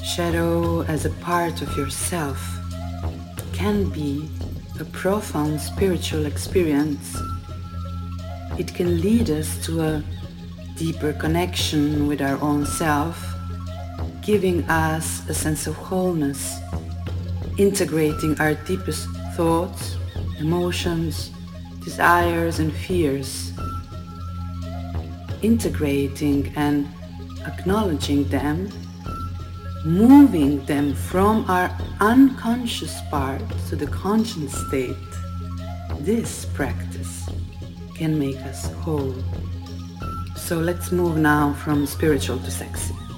Shadow as a part of yourself can be a profound spiritual experience. It can lead us to a deeper connection with our own self, giving us a sense of wholeness, integrating our deepest thoughts, emotions, desires and fears, integrating and acknowledging them, moving them from our unconscious part to the conscious state. This practice can make us whole. So let's move now from spiritual to sexy.